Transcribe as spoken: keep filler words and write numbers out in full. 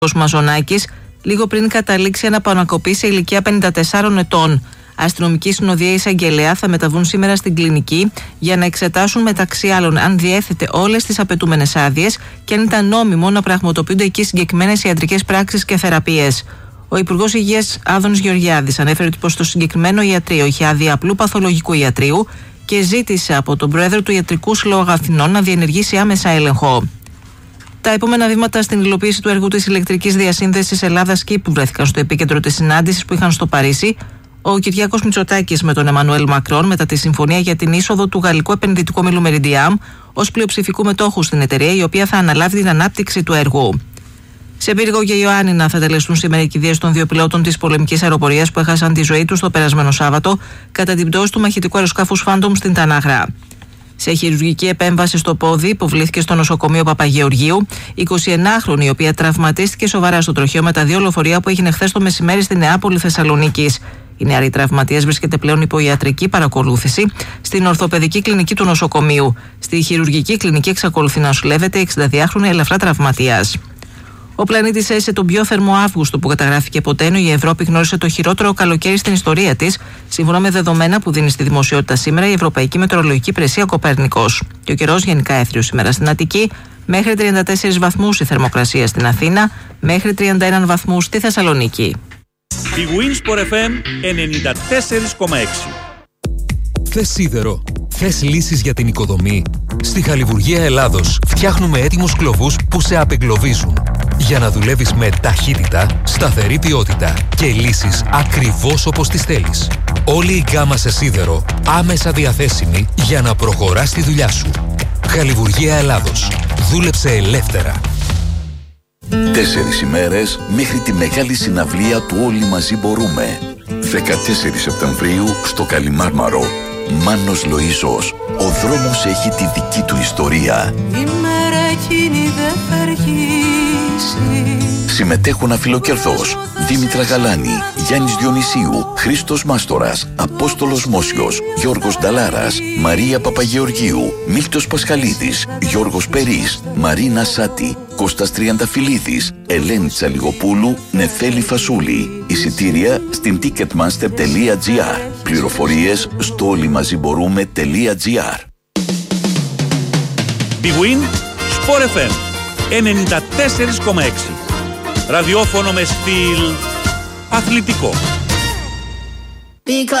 Μαζονάκης, λίγο πριν καταλήξει αναπανακοπή σε ηλικία πενήντα τεσσάρων ετών. Αστυνομική συνοδεία εισαγγελέα θα μεταβούν σήμερα στην κλινική για να εξετάσουν μεταξύ άλλων αν διέθετε όλες τις απαιτούμενες άδειες και αν ήταν νόμιμο να πραγματοποιούνται εκεί συγκεκριμένες ιατρικές πράξεις και θεραπείες. Ο Υπουργός Υγείας Άδωνης Γεωργιάδης ανέφερε ότι πως το συγκεκριμένο ιατρείο είχε άδεια απλού παθολογικού ιατρείου και ζήτησε από τον Πρόεδρο του Ιατρικού Συλλόγου Αθηνών να διενεργήσει άμεσα έλεγχο. Τα επόμενα βήματα στην υλοποίηση του έργου της ηλεκτρικής διασύνδεσης Ελλάδας-Κύπρου βρέθηκαν στο επίκεντρο της συνάντησης που είχαν στο Παρίσι ο Κυριάκος Μητσοτάκης με τον Εμμανουέλ Μακρόν μετά τη συμφωνία για την είσοδο του γαλλικού επενδυτικού ομίλου Meridiam ως πλειοψηφικού μετόχου στην εταιρεία, η οποία θα αναλάβει την ανάπτυξη του έργου. Σε Πύργο και Ιωάννινα θα τελεστούν σήμερα οι κηδείες των δύο πιλότων της πολεμικής αεροπορίας που έχασαν τη ζωή τους το περασμένο Σάββατο κατά την πτώση του μαχητικού αεροσκάφους Phantom στην Τανάγρα. Σε χειρουργική επέμβαση στο πόδι υποβλήθηκε στο νοσοκομείο Παπαγεωργίου η εικοσιενάχρονη, η οποία τραυματίστηκε σοβαρά στο τροχαίο με τα δύο λεωφορεία που έγινε χθες το μεσημέρι στη Νεάπολη Θεσσαλονίκης. Η νεαρή τραυματίας βρίσκεται πλέον υπό ιατρική παρακολούθηση στην ορθοπαιδική κλινική του νοσοκομείου. Στη χειρουργική κλινική εξακολουθεί να νοσηλεύεται η εξηνταδυάχρονη ελαφρά τραυματίας. Ο πλανήτης έζησε τον πιο θερμό Αύγουστο που καταγράφηκε ποτέ, ενώ η Ευρώπη γνώρισε το χειρότερο καλοκαίρι στην ιστορία της, σύμφωνα με δεδομένα που δίνει στη δημοσιότητα σήμερα η Ευρωπαϊκή Μετεωρολογική Υπηρεσία Κοπέρνικος. Και ο καιρός γενικά έθριος σήμερα στην Αττική, μέχρι τριάντα τέσσερις βαθμούς η θερμοκρασία στην Αθήνα, μέχρι τριάντα ένα βαθμούς στη Θεσσαλονίκη. Η Winsport εφ εμ ενενήντα τέσσερα κόμμα έξι. Θες σίδερο? Θες λύσεις για την οικοδομή? Στη Χαλιβουργία Ελλάδος φτιάχνουμε έτοιμους κλωβούς που σε απεγκλωβίζουν για να δουλεύεις με ταχύτητα, σταθερή ποιότητα και λύσεις ακριβώς όπως τις θέλεις. Όλη η γκάμα σε σίδερο άμεσα διαθέσιμη για να προχωράς τη δουλειά σου. Χαλιβουργία Ελλάδος. Δούλεψε ελεύθερα. Τέσσερις ημέρες μέχρι τη μεγάλη συναυλία του Όλοι Μαζί Μπορούμε. δεκατέσσερις Σεπτεμβρίου στο Καλιμάρμαρο. Μάνος Λοΐζος. Ο δρόμος έχει τη δική του ιστορία. Η μέρα εκείνη δεν θα αργήσει. Συμμετέχουν Αφιλοκερδός, Δήμητρα Γαλάνη, Γιάννης Διονυσίου, Χρήστος Μάστορας, Απόστολος Μόσιος, Γιώργος Νταλάρας, Μαρία Παπαγεωργίου, Μίλτος Πασχαλίδης, Γιώργος Περής, Μαρίνα Σάτη, Κώστας Τριανταφυλλίδης, Ελένη Τσαλιγοπούλου, Νεφέλη Φασούλη. Εισιτήρια στην ticketmaster τελεία gr. Πληροφορίες στο όλοιμαζιμπορούμε τελεία gr. Big Win Sport εφ εμ ενενήντα τέσσερα κόμμα έξι. Ραδιόφωνο με στυλ αθλητικό.